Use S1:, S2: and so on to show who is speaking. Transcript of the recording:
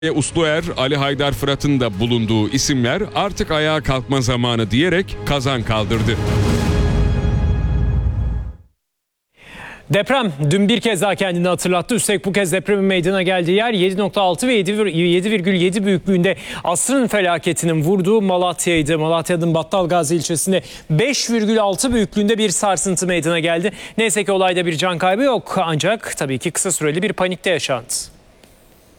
S1: Usluer, Ali Haydar Fırat'ın da bulunduğu isimler artık ayağa kalkma zamanı diyerek kazan kaldırdı.
S2: Deprem dün bir kez daha kendini hatırlattı. Üstelik bu kez depremin meydana geldiği yer 7.6 ve 7,7 büyüklüğünde asrın felaketinin vurduğu Malatya'ydı. Malatya'nın Battalgazi ilçesinde 5,6 büyüklüğünde bir sarsıntı meydana geldi. Neyse ki olayda bir can kaybı yok, ancak tabii ki kısa süreli bir panikte yaşandı.